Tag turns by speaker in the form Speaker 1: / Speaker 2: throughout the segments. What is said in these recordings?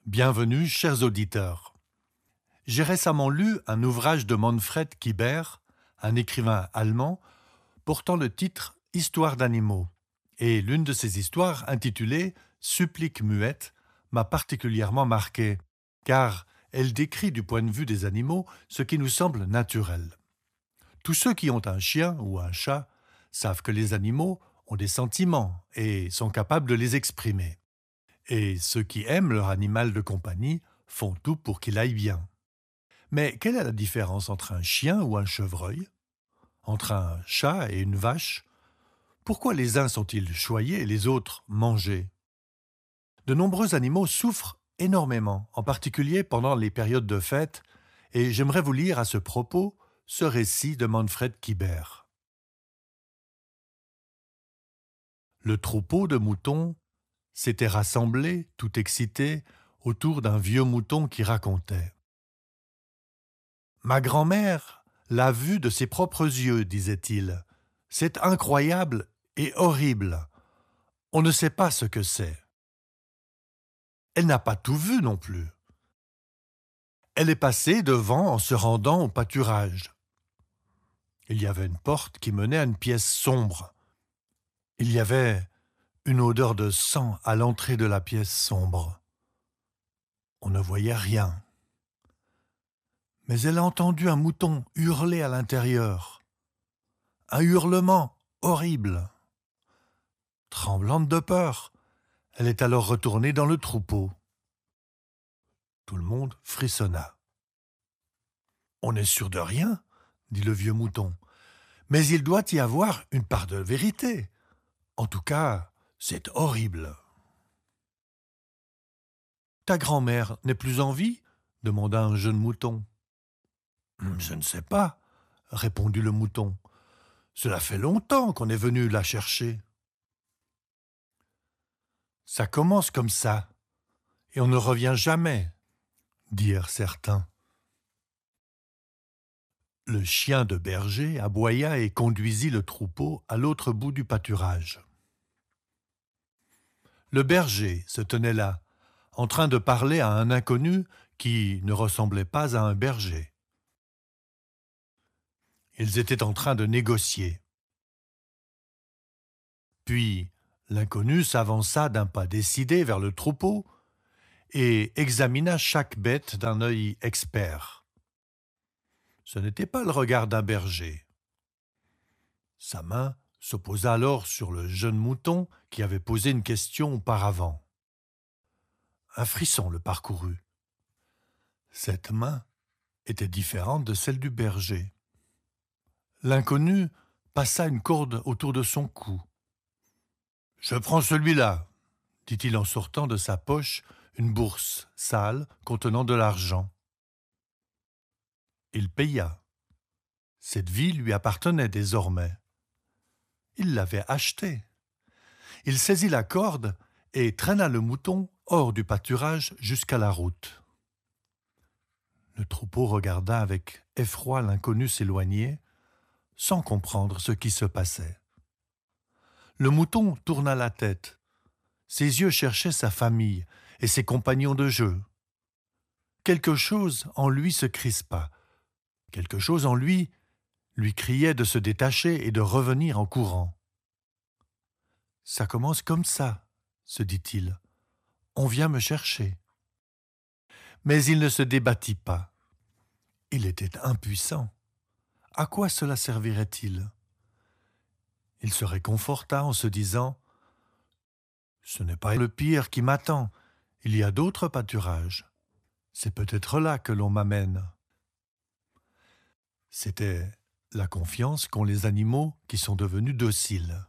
Speaker 1: Bienvenue, chers auditeurs. J'ai récemment lu un ouvrage de Manfred Kieber, un écrivain allemand, portant le titre Histoire d'animaux. Et l'une de ces histoires, intitulée Supplique muette, m'a particulièrement marqué, car elle décrit du point de vue des animaux ce qui nous semble naturel. Tous ceux qui ont un chien ou un chat savent que les animaux ont des sentiments et sont capables de les exprimer. Et ceux qui aiment leur animal de compagnie font tout pour qu'il aille bien. Mais quelle est la différence entre un chien ou un chevreuil? Entre un chat et une vache? Pourquoi les uns sont-ils choyés et les autres mangés? De nombreux animaux souffrent énormément, en particulier pendant les périodes de fête, et j'aimerais vous lire à ce propos ce récit de Manfred Kieber. Le troupeau de moutons s'était rassemblé, tout excité, autour d'un vieux mouton qui racontait. Ma grand-mère l'a vu de ses propres yeux, disait-il. C'est incroyable et horrible. On ne sait pas ce que c'est. Elle n'a pas tout vu non plus. Elle est passée devant en se rendant au pâturage. Il y avait une porte qui menait à une pièce sombre. Il y avait une odeur de sang à l'entrée de la pièce sombre. On ne voyait rien. Mais elle a entendu un mouton hurler à l'intérieur. Un hurlement horrible. Tremblante de peur, elle est alors retournée dans le troupeau. Tout le monde frissonna. « On n'est sûr de rien, » dit le vieux mouton, « mais il doit y avoir une part de vérité. En tout cas, c'est horrible. »« Ta grand-mère n'est plus en vie ?» demanda un jeune mouton. « Je ne sais pas, » répondit le mouton. « Cela fait longtemps qu'on est venu la chercher. » « Ça commence comme ça, et on ne revient jamais, » dirent certains. Le chien de berger aboya et conduisit le troupeau à l'autre bout du pâturage. Le berger se tenait là, en train de parler à un inconnu qui ne ressemblait pas à un berger. Ils étaient en train de négocier. Puis l'inconnu s'avança d'un pas décidé vers le troupeau et examina chaque bête d'un œil expert. Ce n'était pas le regard d'un berger. Sa main se posa alors sur le jeune mouton qui avait posé une question auparavant. Un frisson le parcourut. Cette main était différente de celle du berger. L'inconnu passa une corde autour de son cou. « Je prends celui-là, » dit-il en sortant de sa poche une bourse sale contenant de l'argent. Il paya. Cette vie lui appartenait désormais. Il l'avait achetée. Il saisit la corde et traîna le mouton hors du pâturage jusqu'à la route. Le troupeau regarda avec effroi l'inconnu s'éloigner, sans comprendre ce qui se passait. Le mouton tourna la tête. Ses yeux cherchaient sa famille et ses compagnons de jeu. Quelque chose en lui se crispa. Quelque chose en lui criait de se détacher et de revenir en courant. « Ça commence comme ça, » se dit-il. « On vient me chercher. » Mais il ne se débattit pas. Il était impuissant. À quoi cela servirait-il? Il se réconforta en se disant « Ce n'est pas le pire qui m'attend, il y a d'autres pâturages. C'est peut-être là que l'on m'amène. » C'était la confiance qu'ont les animaux qui sont devenus dociles.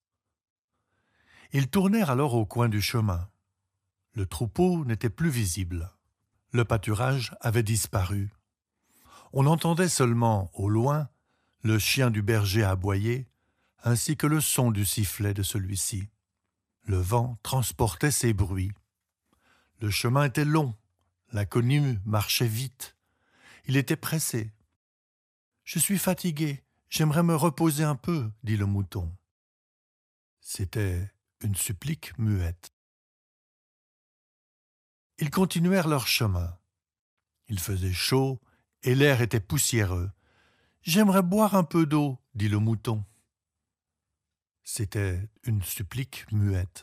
Speaker 1: Ils tournèrent alors au coin du chemin. Le troupeau n'était plus visible. Le pâturage avait disparu. On entendait seulement, au loin, le chien du berger aboyer, ainsi que le son du sifflet de celui-ci. Le vent transportait ces bruits. Le chemin était long, l'inconnu marchait vite. Il était pressé. « Je suis fatigué, j'aimerais me reposer un peu, » dit le mouton. C'était une supplique muette. Ils continuèrent leur chemin. Il faisait chaud et l'air était poussiéreux. « J'aimerais boire un peu d'eau, » dit le mouton. C'était une supplique muette.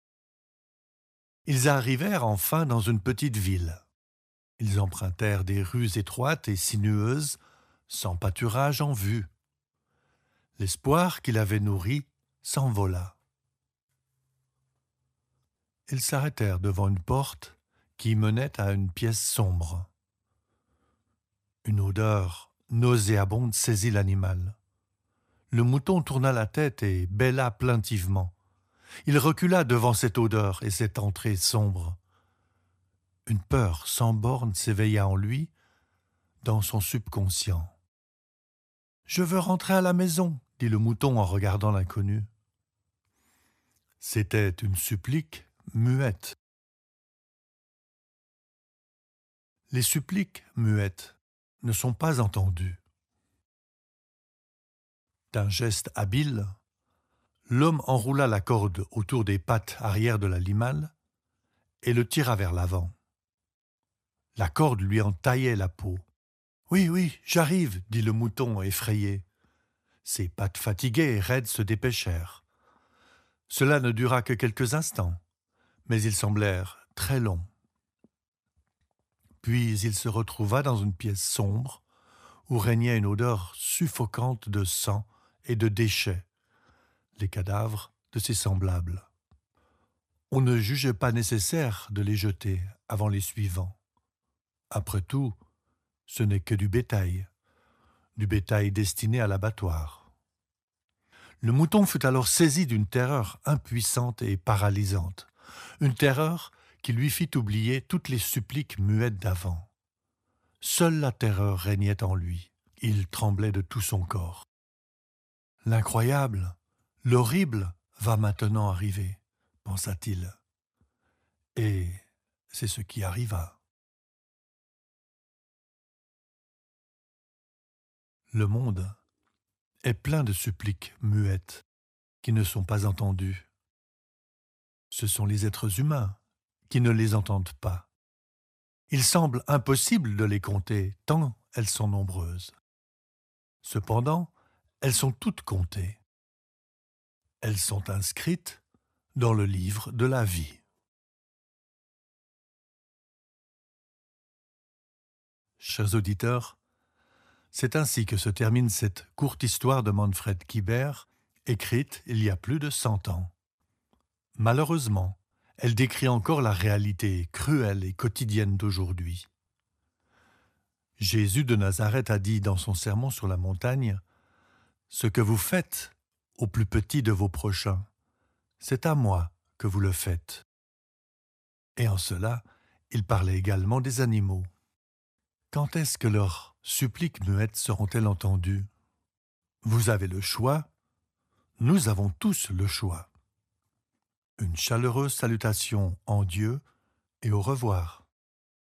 Speaker 1: Ils arrivèrent enfin dans une petite ville. Ils empruntèrent des rues étroites et sinueuses, sans pâturage en vue. L'espoir qu'il avait nourri s'envola. Ils s'arrêtèrent devant une porte qui menait à une pièce sombre. Une odeur nauséabonde saisit l'animal. Le mouton tourna la tête et bêla plaintivement. Il recula devant cette odeur et cette entrée sombre. Une peur sans borne s'éveilla en lui, dans son subconscient. « Je veux rentrer à la maison, » dit le mouton en regardant l'inconnu. C'était une supplique muette. Les suppliques muettes ne sont pas entendues. D'un geste habile, l'homme enroula la corde autour des pattes arrière de l'animal et le tira vers l'avant. La corde lui entaillait la peau. « Oui, oui, j'arrive, » dit le mouton effrayé. Ses pattes fatiguées et raides se dépêchèrent. Cela ne dura que quelques instants, mais ils semblèrent très longs. Puis il se retrouva dans une pièce sombre où régnait une odeur suffocante de sang et de déchets, les cadavres de ses semblables. On ne jugeait pas nécessaire de les jeter avant les suivants. Après tout, ce n'est que du bétail destiné à l'abattoir. Le mouton fut alors saisi d'une terreur impuissante et paralysante, une terreur qui lui fit oublier toutes les suppliques muettes d'avant. Seule la terreur régnait en lui. Il tremblait de tout son corps. L'incroyable, l'horrible va maintenant arriver, pensa-t-il. Et c'est ce qui arriva. Le monde est plein de suppliques muettes qui ne sont pas entendues. Ce sont les êtres humains qui ne les entendent pas. Il semble impossible de les compter tant elles sont nombreuses. Cependant, elles sont toutes comptées. Elles sont inscrites dans le livre de la vie. Chers auditeurs, c'est ainsi que se termine cette courte histoire de Manfred Kibert, écrite il y a plus de 100 ans. Malheureusement, elle décrit encore la réalité cruelle et quotidienne d'aujourd'hui. Jésus de Nazareth a dit dans son sermon sur la montagne « Ce que vous faites au plus petit de vos prochains, c'est à moi que vous le faites. » Et en cela, il parlait également des animaux. Quand est-ce que leurs suppliques muettes seront-elles entendues? Vous avez le choix, nous avons tous le choix. Une chaleureuse salutation en Dieu et au revoir.